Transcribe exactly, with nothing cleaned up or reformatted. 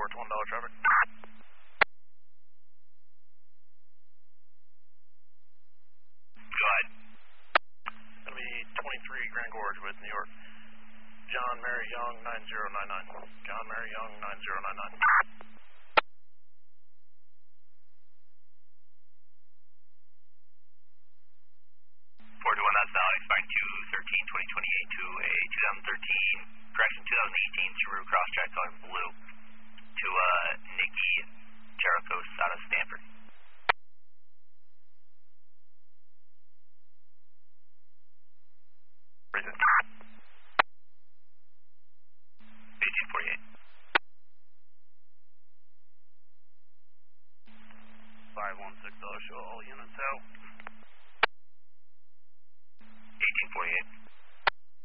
report to one dollar traffic. Go ahead. Going to be twenty-three Grand Gorge with New York. John Mary Young, nine zero nine nine. John Mary Young, nine zero nine nine. four two one, that's now expect two thirteen twenty twenty-eight to a two thousand thirteen, correction, two thousand eighteen Subaru Crosstrek color blue to uh, Nikki Jerichos out of Stanford. Reason. eighteen forty-eight. five one six, show all units out.